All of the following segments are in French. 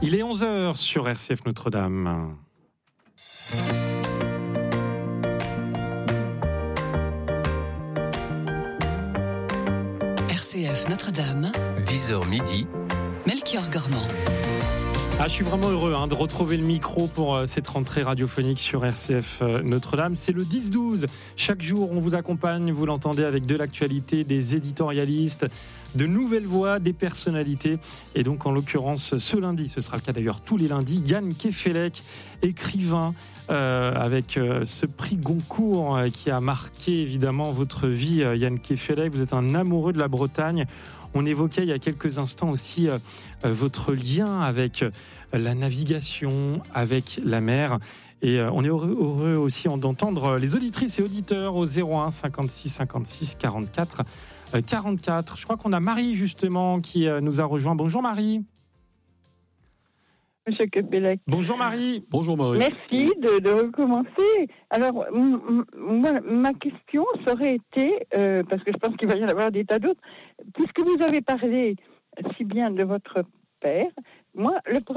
Il est 11h sur RCF Notre-Dame. RCF Notre-Dame, 10h midi, Melchior Gormand. Je suis vraiment heureux de retrouver le micro pour cette rentrée radiophonique sur RCF Notre-Dame. C'est le 10-12. Chaque jour, on vous accompagne, vous l'entendez, avec de l'actualité, des éditorialistes, de nouvelles voix, des personnalités. Et donc, en l'occurrence, ce lundi, ce sera le cas d'ailleurs tous les lundis, Yann Kefelec, écrivain, avec ce prix Goncourt qui a marqué évidemment votre vie, Yann Kefelec. Vous êtes un amoureux de la Bretagne. On évoquait il y a quelques instants aussi votre lien avec la navigation, avec la mer. Et on est heureux aussi d'entendre les auditrices et auditeurs au 01 56 56 44 44. Je crois qu'on a Marie justement qui nous a rejoint. Bonjour Marie. Monsieur Kefelec. Bonjour Marie. Bonjour Marie. Merci de recommencer. Alors, moi, ma question serait été, parce que je pense qu'il va y en avoir des tas d'autres, puisque vous avez parlé si bien de votre père, moi,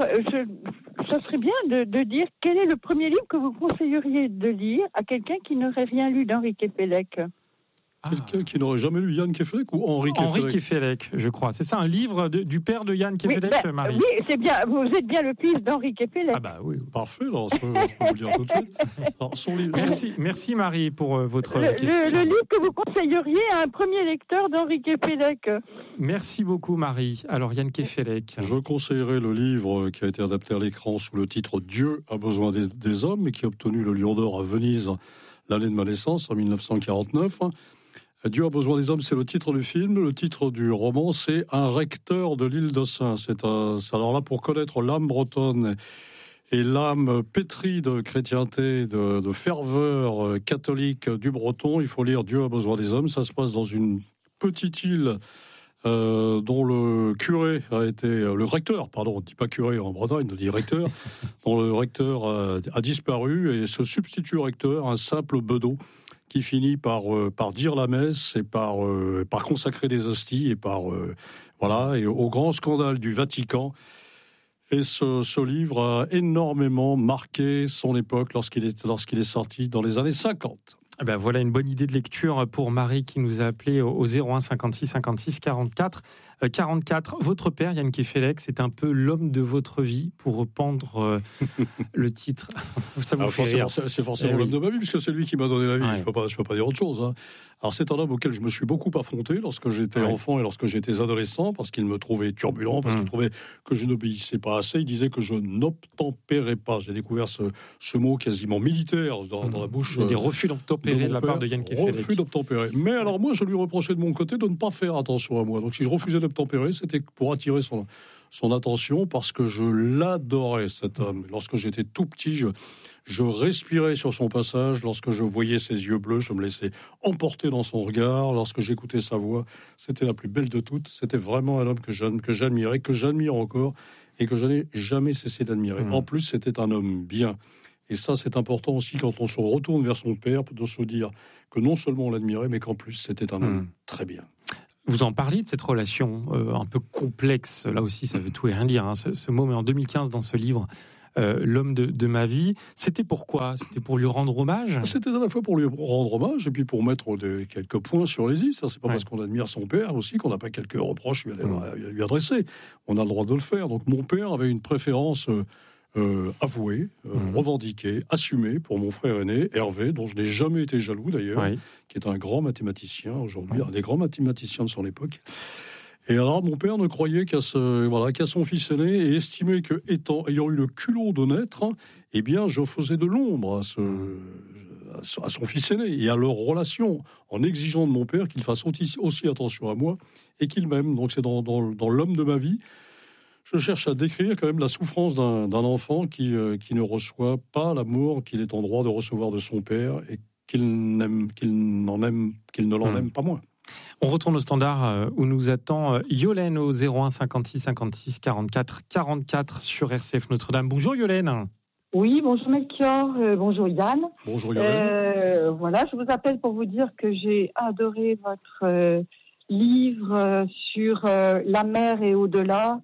ça serait bien de dire quel est le premier livre que vous conseilleriez de lire à quelqu'un qui n'aurait rien lu d'Henri Kefelec. Quelqu'un qui n'aurait jamais lu Yann Kefelec ou Henri Kefelec? Henri Kefelec, je crois. C'est ça, un livre du père de Yann Kefelec, Marie? Oui, c'est bien. Vous êtes bien le fils d'Henri Kefelec. Ah bah oui, parfait. Alors, je peux vous le dire tout de suite. Alors, son livre. Merci Marie pour votre question. Le livre que vous conseilleriez à un premier lecteur d'Henri Kefelec. Merci beaucoup Marie. Alors Yann Kefelec. Je conseillerais le livre qui a été adapté à l'écran sous le titre Dieu a besoin des hommes et qui a obtenu le Lion d'Or à Venise l'année de ma naissance en 1949. Dieu a besoin des hommes, c'est le titre du film. Le titre du roman, c'est Un recteur de l'île d'Ossin. Alors là, pour connaître l'âme bretonne et l'âme pétrie de chrétienté, de ferveur catholique du breton, il faut lire Dieu a besoin des hommes. Ça se passe dans une petite île dont le curé a été... le recteur, pardon, on ne dit pas curé en Bretagne, on dit recteur, dont le recteur a disparu et se substitue au recteur, un simple bedeau, qui finit par dire la messe et par consacrer des hosties et et au grand scandale du Vatican. Et ce livre a énormément marqué son époque lorsqu'il est sorti dans les années 50. Ben voilà une bonne idée de lecture pour Marie qui nous a appelé au 01 56 56 44 44. Votre père, Yann Kefelec, c'est un peu l'homme de votre vie, pour reprendre le titre. Ça vous fait rire. C'est forcément l'homme de ma vie, puisque c'est lui qui m'a donné la vie. Ouais. Je peux pas dire autre chose. Alors c'est un homme auquel je me suis beaucoup affronté lorsque j'étais enfant et lorsque j'étais adolescent, parce qu'il me trouvait turbulent, parce qu'il trouvait que je n'obéissais pas assez. Il disait que je n'obtempérais pas. J'ai découvert ce mot quasiment militaire dans la bouche. Il y a des refus d'obtempérer de la part de Yann Kefelec. Refus d'obtempérer. Mais alors moi, je lui reprochais de mon côté de ne pas faire attention à moi. Donc si je refusais d'obtempérer, c'était pour attirer son attention, parce que je l'adorais, cet homme. Lorsque j'étais tout petit, je respirais sur son passage. Lorsque je voyais ses yeux bleus, je me laissais emporter dans son regard. Lorsque j'écoutais sa voix, c'était la plus belle de toutes. C'était vraiment un homme que j'admirais, que j'admire encore et que je n'ai jamais cessé d'admirer. En plus, c'était un homme bien. Et ça, c'est important aussi quand on se retourne vers son père, de se dire que non seulement on l'admirait, mais qu'en plus, c'était un homme très bien. Vous en parliez de cette relation un peu complexe, là aussi ça veut tout et rien dire, ce mot, mais en 2015 dans ce livre, l'homme de ma vie, c'était pourquoi? C'était pour lui rendre hommage? C'était à la fois pour lui rendre hommage et puis pour mettre quelques points sur les i. Ça, c'est pas parce qu'on admire son père aussi qu'on n'a pas quelques reproches à lui adresser. On a le droit de le faire. Donc mon père avait une préférence avouée, revendiquée, assumée pour mon frère aîné, Hervé, dont je n'ai jamais été jaloux d'ailleurs, qui est un grand mathématicien aujourd'hui, un des grands mathématiciens de son époque. Et alors mon père ne croyait qu'à son fils aîné et estimait que, ayant eu le culot de naître, eh bien je faisais de l'ombre à son fils aîné et à leur relation, en exigeant de mon père qu'il fasse aussi attention à moi et qu'il m'aime. Donc c'est dans l'homme de ma vie. Je cherche à décrire quand même la souffrance d'un enfant qui ne reçoit pas l'amour qu'il est en droit de recevoir de son père et qu'il ne l'en aime pas moins. On retourne au standard où nous attend Yolène au 01 56 56 44 44 sur RCF Notre-Dame. Bonjour Yolène. Oui, bonjour Melchior, bonjour Yann. Bonjour Yolène. Voilà, je vous appelle pour vous dire que j'ai adoré votre livre sur la mer et au-delà.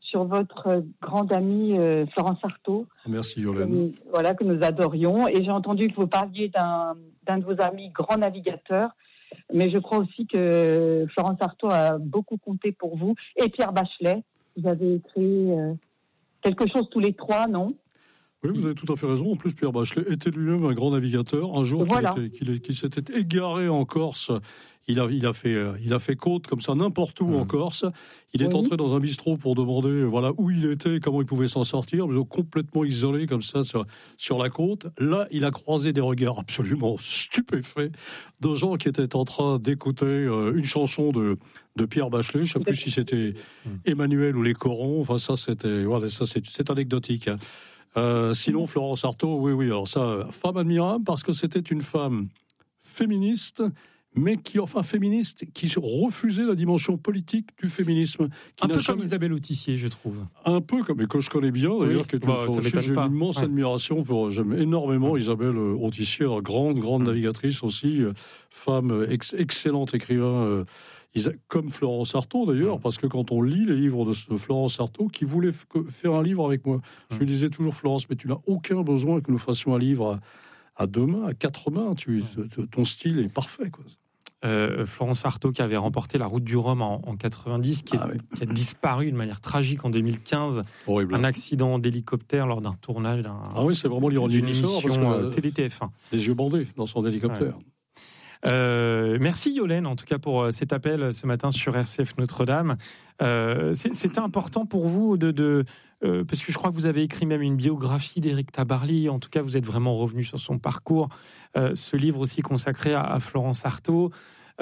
sur votre grande amie Florence Artaud. Merci Yolène. Que nous adorions. Et j'ai entendu que vous parliez d'un de vos amis grand navigateur. Mais je crois aussi que Florence Artaud a beaucoup compté pour vous. Et Pierre Bachelet. Vous avez écrit quelque chose tous les trois, non ? Oui, vous avez tout à fait raison. En plus, Pierre Bachelet était lui-même un grand navigateur. Un jour, qu'il s'était égaré en Corse. Il a fait côte comme ça n'importe où en Corse. Il est entré dans un bistrot pour demander où il était, comment il pouvait s'en sortir. Mais complètement isolé comme ça sur la côte. Là, il a croisé des regards absolument stupéfaits de gens qui étaient en train d'écouter une chanson de Pierre Bachelet. Je ne sais plus si c'était Emmanuel ou les Corons. Enfin, ça, c'est anecdotique. Sinon, Florence Artaud, oui. Alors ça, femme admirable parce que c'était une femme féministe, mais qui refusait la dimension politique du féminisme. Un peu comme Isabelle Autissier, je trouve. Un peu comme, et que je connais bien, d'ailleurs, qui est j'ai une immense admiration j'aime énormément Isabelle Autissier, grande navigatrice aussi, femme excellente écrivain, comme Florence Artaud d'ailleurs, parce que quand on lit les livres de Florence Artaud, qui voulait faire un livre avec moi, je lui disais toujours, Florence, mais tu n'as aucun besoin que nous fassions un livre à deux mains, à quatre mains, ton style est parfait, quoi. Florence Artaud qui avait remporté la Route du Rhum en 90, qui a disparu de manière tragique en 2015. Horrible. Un accident d'hélicoptère lors d'un tournage c'est vraiment l'ironie d'une émission télé TF1. Les yeux bandés dans son hélicoptère. Merci Yolène en tout cas pour cet appel ce matin sur RCF Notre-Dame. C'était important pour vous parce que je crois que vous avez écrit même une biographie d'Éric Tabarly. En tout cas, vous êtes vraiment revenu sur son parcours. Ce livre aussi consacré à Florence Artaud.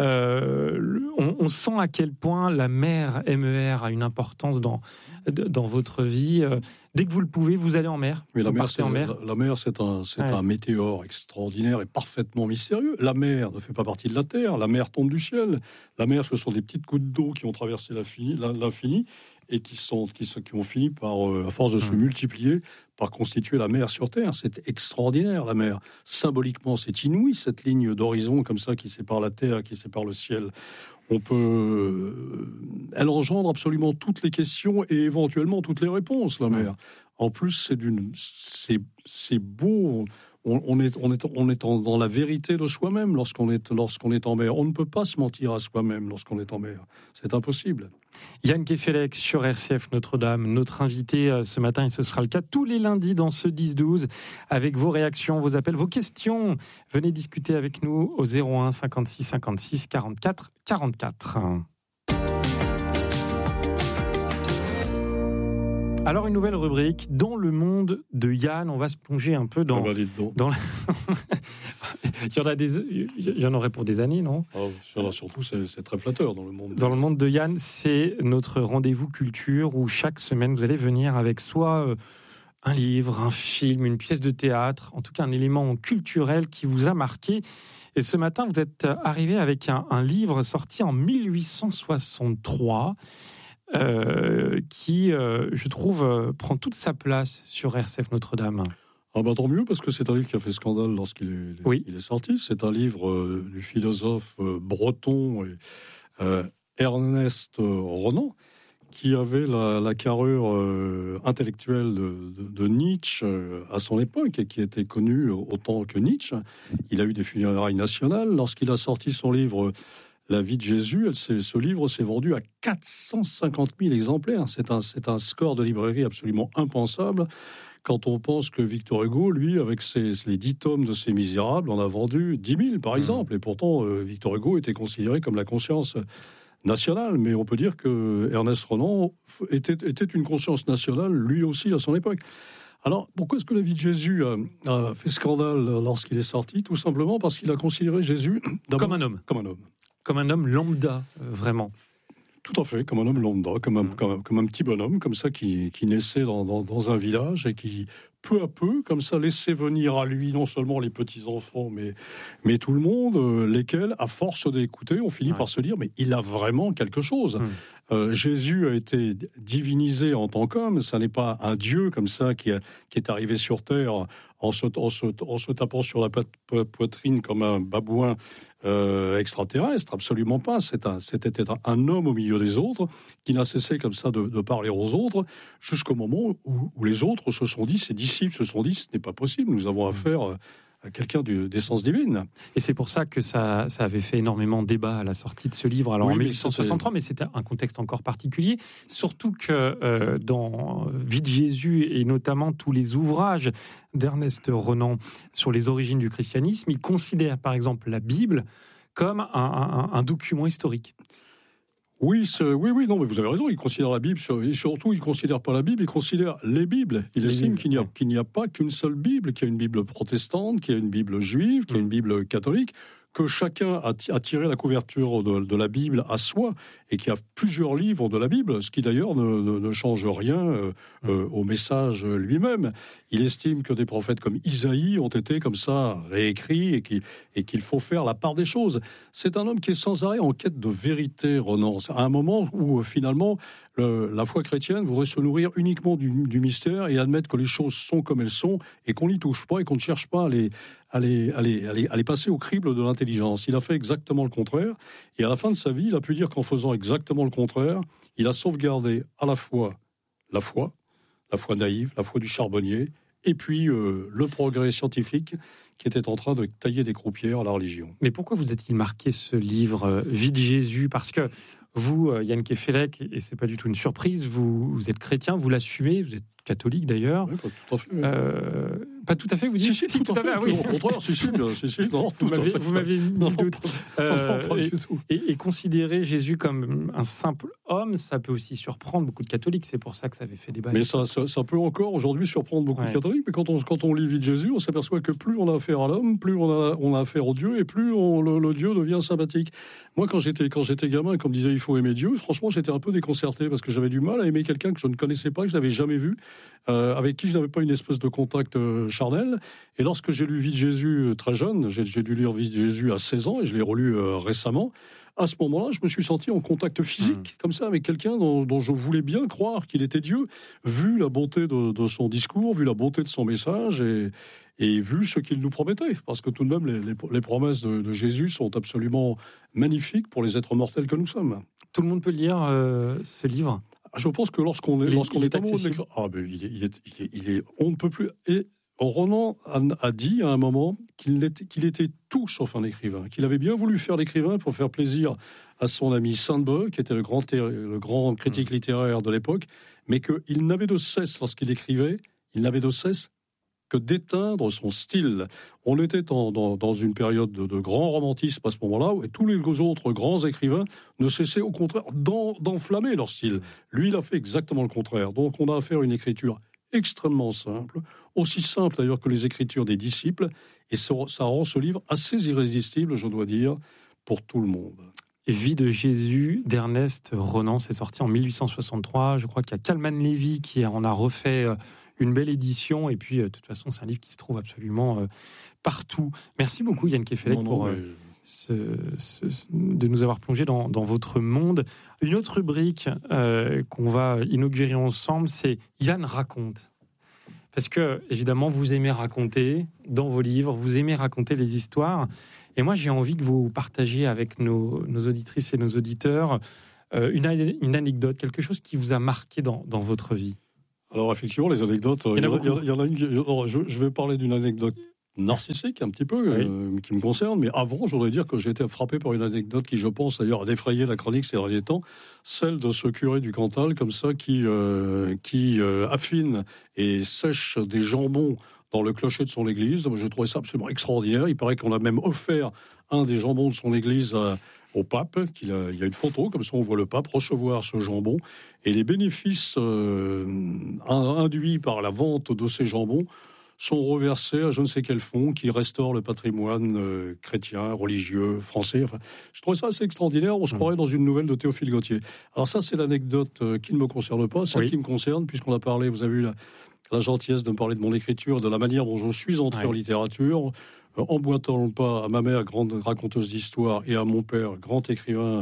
On sent à quel point la mer, MER, a une importance dans votre vie. Dès que vous le pouvez, vous allez en mer. Mais la mer, c'est un météore extraordinaire et parfaitement mystérieux. La mer ne fait pas partie de la terre. La mer tombe du ciel. La mer, ce sont des petites gouttes d'eau qui ont traversé l'infini et qui ont fini par, à force de se multiplier, par constituer la mer sur Terre. C'est extraordinaire, la mer. Symboliquement, c'est inouï, cette ligne d'horizon comme ça qui sépare la Terre, qui sépare le ciel. Elle engendre absolument toutes les questions et éventuellement toutes les réponses, la mer. En plus, c'est beau. On est dans la vérité de soi-même lorsqu'on est en mer. On ne peut pas se mentir à soi-même lorsqu'on est en mer. C'est impossible. Yann Kefelec sur RCF Notre-Dame, notre invité ce matin, et ce sera le cas tous les lundis dans ce 10-12, avec vos réactions, vos appels, vos questions. Venez discuter avec nous au 01 56 56 44 44. Alors, une nouvelle rubrique, dans le monde de Yann, on va se plonger un peu dans il y en aurait pour des années, non ? Surtout, c'est très flatteur dans le monde. Dans le monde de Yann, c'est notre rendez-vous culture où chaque semaine, vous allez venir avec soit un livre, un film, une pièce de théâtre, en tout cas un élément culturel qui vous a marqué. Et ce matin, vous êtes arrivé avec un livre sorti en 1863 qui, je trouve, prend toute sa place sur RCF Notre-Dame. Tant mieux, parce que c'est un livre qui a fait scandale lorsqu'il est sorti. C'est un livre du philosophe breton Ernest Renan, qui avait la carrure intellectuelle de Nietzsche à son époque, et qui était connu autant que Nietzsche. Il a eu des funérailles nationales. Lorsqu'il a sorti son livre La vie de Jésus, ce livre s'est vendu à 450 000 exemplaires. C'est un score de librairie absolument impensable. Quand on pense que Victor Hugo, lui, avec les 10 tomes de ses Misérables, en a vendu 10 000, par exemple. Et pourtant, Victor Hugo était considéré comme la conscience nationale. Mais on peut dire que Ernest Renan était une conscience nationale, lui aussi, à son époque. Alors, pourquoi est-ce que La vie de Jésus a fait scandale lorsqu'il est sorti ? Tout simplement parce qu'il a considéré Jésus comme un homme. Comme un homme lambda, vraiment. Tout à fait, comme un homme lambda, comme un petit bonhomme, comme ça, qui naissait dans un village et qui, peu à peu, comme ça, laissait venir à lui non seulement les petits-enfants, mais tout le monde, lesquels, à force d'écouter, on finit par se dire, mais il a vraiment quelque chose. Jésus a été divinisé en tant qu'homme. Ça n'est pas un Dieu comme ça qui est arrivé sur Terre en se tapant sur la poitrine comme un babouin extraterrestre. Absolument pas. C'était un homme au milieu des autres qui n'a cessé comme ça de parler aux autres jusqu'au moment où les autres se sont dit, ses disciples se sont dit, ce n'est pas possible, nous avons affaire à quelqu'un d'essence divine. Et c'est pour ça que ça avait fait énormément de débat à la sortie de ce livre, alors oui, en 1863, mais c'était un contexte encore particulier, surtout que dans Vie de Jésus, et notamment tous les ouvrages d'Ernest Renan sur les origines du christianisme, il considère par exemple la Bible comme un document historique. Oui, non, mais vous avez raison, il considère la Bible, et surtout, il ne considère pas la Bible, il considère les Bibles. Il estime qu'il n'y a pas qu'une seule Bible, qu'il y a une Bible protestante, qu'il y a une Bible juive, qu'il y a une Bible catholique, que chacun a tiré la couverture de la Bible à soi, et qu'il y a plusieurs livres de la Bible, ce qui d'ailleurs ne change rien au message lui-même. Il estime que des prophètes comme Isaïe ont été comme ça réécrits et qu'il faut faire la part des choses. C'est un homme qui est sans arrêt en quête de vérité, Renan. À un moment où finalement la foi chrétienne voudrait se nourrir uniquement du mystère et admettre que les choses sont comme elles sont et qu'on n'y touche pas et qu'on ne cherche pas à les passer au crible de l'intelligence. Il a fait exactement le contraire et à la fin de sa vie, il a pu dire qu'en faisant exactement le contraire, il a sauvegardé à la fois la foi naïve, la foi du charbonnier, et puis le progrès scientifique qui était en train de tailler des croupières à la religion. Mais pourquoi vous a-t-il marqué ce livre Vie de Jésus ? Parce que vous, Yann Kefelec, et c'est pas du tout une surprise, vous êtes chrétien, vous l'assumez, vous êtes catholique d'ailleurs. Oui, pas tout à fait. Pas tout à fait, vous dites ? Si, tout à fait. Oui. Au contraire, non, vous m'avez mis le doute. Et considérer Jésus comme un simple homme, ça peut aussi surprendre beaucoup de catholiques. C'est pour ça que ça avait fait débat. Mais ça peut encore aujourd'hui surprendre beaucoup de catholiques. Mais quand on lit Vie de Jésus, on s'aperçoit que plus on a affaire à l'homme, plus on a affaire au Dieu, et plus le Dieu devient sympathique. Moi, quand j'étais gamin, comme disait, il faut aimer Dieu, franchement, j'étais un peu déconcerté parce que j'avais du mal à aimer quelqu'un que je ne connaissais pas, que je n'avais jamais vu, avec qui je n'avais pas une espèce de contact charnel. Et lorsque j'ai lu Vie de Jésus très jeune, j'ai dû lire Vie de Jésus à 16 ans et je l'ai relu récemment, à ce moment-là, je me suis senti en contact physique, comme ça, avec quelqu'un dont je voulais bien croire qu'il était Dieu, vu la bonté de son discours, vu la bonté de son message et vu ce qu'il nous promettait. Parce que tout de même, les promesses de Jésus sont absolument magnifiques pour les êtres mortels que nous sommes. Tout le monde peut lire ce livre ? Je pense que lorsqu'on est amoureux, il est, on ne peut plus. Et Renan a dit à un moment qu'il était tout sauf un écrivain, qu'il avait bien voulu faire l'écrivain pour faire plaisir à son ami Sainte-Beuve, qui était le grand critique littéraire de l'époque, mais qu'il n'avait de cesse, lorsqu'il écrivait, que d'éteindre son style. On était dans une période de grand romantisme à ce moment-là, et tous les autres grands écrivains ne cessaient au contraire d'enflammer leur style. Lui, il a fait exactement le contraire. Donc on a affaire à une écriture extrêmement simple, aussi simple d'ailleurs que les écritures des disciples, et ça rend ce livre assez irrésistible, je dois dire, pour tout le monde. Vie de Jésus d'Ernest Renan, c'est sorti en 1863. Je crois qu'il y a Kalman Levy qui en a refait une belle édition, et puis de toute façon c'est un livre qui se trouve absolument partout. Merci beaucoup Yann Kefelec de nous avoir plongé dans votre monde. Une autre rubrique qu'on va inaugurer ensemble, c'est Yann raconte. Parce que évidemment vous aimez raconter dans vos livres, vous aimez raconter les histoires, et moi j'ai envie que vous partagiez avec nos auditrices et nos auditeurs une anecdote, quelque chose qui vous a marqué dans votre vie. Alors effectivement, les anecdotes, il y en a une. Je vais parler d'une anecdote narcissique un petit peu, qui me concerne, mais avant, je voudrais dire que j'ai été frappé par une anecdote qui, je pense d'ailleurs, a défrayé la chronique ces derniers temps, celle de ce curé du Cantal, comme ça, qui affine et sèche des jambons dans le clocher de son église. Je trouvais ça absolument extraordinaire. Il paraît qu'on a même offert un des jambons de son église au pape. Il y a une photo, comme ça on voit le pape recevoir ce jambon. Et les bénéfices induits par la vente de ces jambons sont reversés à je ne sais quel fonds qui restaure le patrimoine chrétien, religieux, français. Enfin, je trouvais ça assez extraordinaire. On se croirait dans une nouvelle de Théophile Gautier. Alors ça, c'est l'anecdote qui ne me concerne pas, celle qui me concerne, puisqu'on a parlé, vous avez eu la gentillesse de me parler de mon écriture, de la manière dont je suis entré en littérature, emboîtant le pas à ma mère, grande raconteuse d'histoire, et à mon père, grand écrivain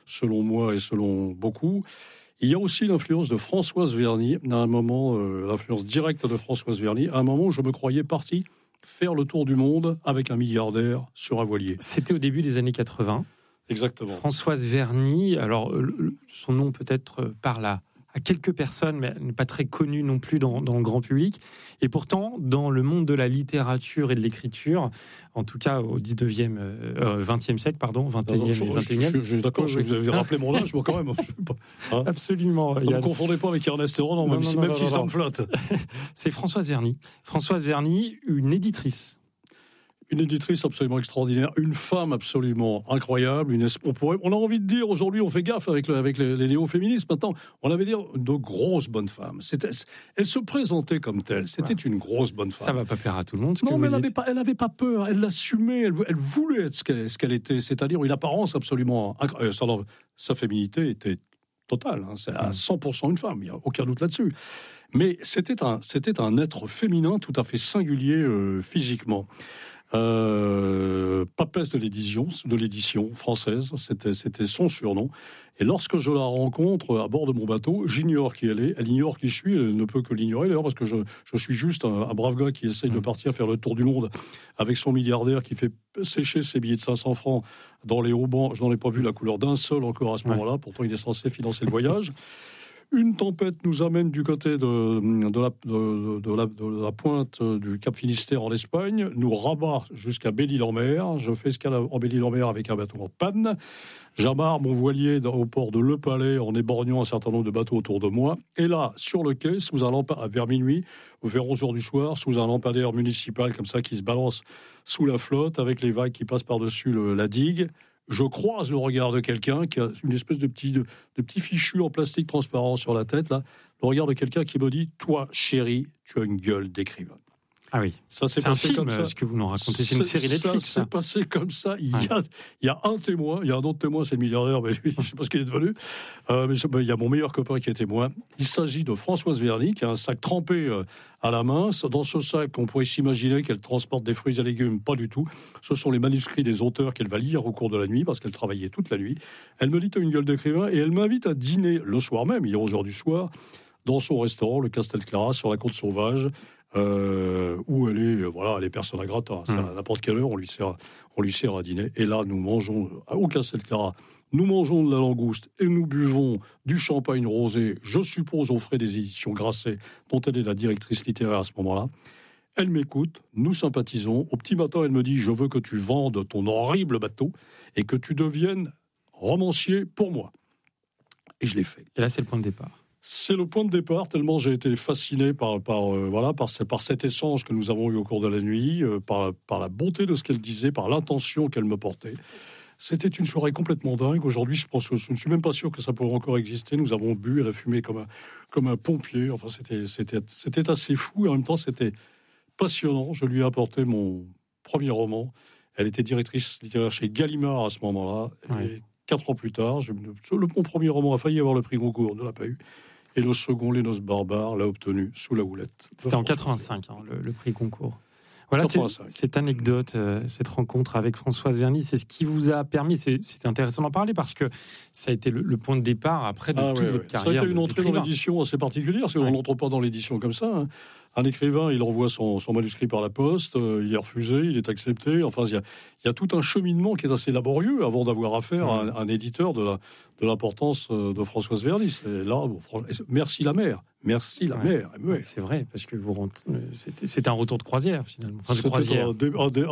selon moi et selon beaucoup. Il y a aussi l'influence de Françoise Verny, à un moment, l'influence directe de Françoise Verny, à un moment où je me croyais parti faire le tour du monde avec un milliardaire sur un voilier. C'était au début des années 80. Exactement. Françoise Verny, alors son nom peut-être parle à quelques personnes, mais elle n'est pas très connue non plus dans le grand public. Et pourtant, dans le monde de la littérature et de l'écriture, en tout cas au 20e siècle, 21e et 21e. D'accord, vous avez rappelé mon âge, moi quand même. Hein, absolument. Ne me confondez pas avec Ernest Renan, même si ça me flatte. C'est Françoise Verny. Françoise Verny, une éditrice. Une éditrice absolument extraordinaire, une femme absolument incroyable. On a envie de dire aujourd'hui, on fait gaffe avec les néo-féministes. Maintenant, on avait dire de grosses bonnes femmes. Elle se présentait comme telle. C'était une grosse bonne femme. Ça va pas plaire à tout le monde. Non, mais elle n'avait pas peur. Elle l'assumait. Elle voulait être ce qu'elle était. C'est-à-dire une apparence absolument incroyable. Sa féminité était totale. Hein. C'est à 100% une femme. Il n'y a aucun doute là-dessus. Mais c'était un être féminin tout à fait singulier physiquement. Papesse de l'édition française, c'était son surnom. Et lorsque je la rencontre à bord de mon bateau, j'ignore qui elle est, elle ignore qui je suis, elle ne peut que l'ignorer d'ailleurs, parce que je suis juste un brave gars qui essaye de partir faire le tour du monde avec son milliardaire qui fait sécher ses billets de 500 francs dans les haubans. Je n'en ai pas vu la couleur d'un seul encore à ce moment-là, pourtant il est censé financer le voyage. Une tempête nous amène du côté de la pointe du Cap Finistère en Espagne, nous rabat jusqu'à Belle-Île-en-Mer. Je fais escale en Belle-Île-en-Mer avec un bateau en panne. J'amarre mon voilier au port de Le Palais en éborgnant un certain nombre de bateaux autour de moi. Et là, sur le quai, vers minuit, vers 11h du soir, sous un lampadaire municipal comme ça qui se balance sous la flotte avec les vagues qui passent par-dessus la digue, je croise le regard de quelqu'un qui a une espèce de petit fichu en plastique transparent sur la tête, là. Le regard de quelqu'un qui me dit « Toi, chérie, tu as une gueule d'écrivain. » Ah oui, c'est un film, comme ça. Ce que vous nous racontez, c'est une série Netflix. Ça s'est passé comme ça. Il y a un témoin, il y a un autre témoin, c'est le milliardaire, mais lui, je ne sais pas ce qu'il est devenu. Mais il y a mon meilleur copain qui est témoin. Il s'agit de Françoise Verny, qui a un sac trempé à la main. Dans ce sac, on pourrait s'imaginer qu'elle transporte des fruits et légumes. Pas du tout. Ce sont les manuscrits des auteurs qu'elle va lire au cours de la nuit, parce qu'elle travaillait toute la nuit. Elle me dit « T'as une gueule d'écrivain » et elle m'invite à dîner le soir même, il est 11h du soir, dans son restaurant, le Castel Clara, sur la côte sauvage, où elle est persona grata. À n'importe quelle heure, on lui sert à dîner. Et là, nous mangeons au Castel Clara, nous mangeons de la langouste et nous buvons du champagne rosé, je suppose aux frais des éditions Grasset, dont elle est la directrice littéraire à ce moment-là. Elle m'écoute, nous sympathisons. Au petit matin, elle me dit « Je veux que tu vendes ton horrible bateau et que tu deviennes romancier pour moi. » Et je l'ai fait. Et là, c'est le point de départ. C'est le point de départ, tellement j'ai été fasciné par cet échange que nous avons eu au cours de la nuit, par la bonté de ce qu'elle disait, par l'intention qu'elle me portait. C'était une soirée complètement dingue. Aujourd'hui, je ne suis même pas sûr que ça pourrait encore exister. Nous avons bu, elle a fumé comme un pompier. Enfin, c'était assez fou et en même temps, c'était passionnant. Je lui ai apporté mon premier roman. Elle était directrice littéraire chez Gallimard à ce moment-là. Oui. Et 4 ans plus tard, mon premier roman a failli avoir le prix Goncourt, ne l'a pas eu. Et le second, Les Noces barbares, l'a obtenu sous la houlette. C'était en 85, le prix Goncourt. Voilà, cette anecdote, cette rencontre avec Françoise Verny, c'est ce qui vous a permis, c'est intéressant d'en parler parce que ça a été le point de départ après de toute votre carrière. Ça a été une entrée dans l'édition assez particulière, parce qu'on n'entre pas dans l'édition comme ça. Hein. Un écrivain, il envoie son manuscrit par la poste, il est refusé, il est accepté. Enfin, il y a tout un cheminement qui est assez laborieux avant d'avoir affaire à un éditeur de l'importance de Françoise Verny. Et là, merci la mer. Merci la mer. C'est vrai, parce que c'était un retour de croisière, finalement. Enfin, de croisière.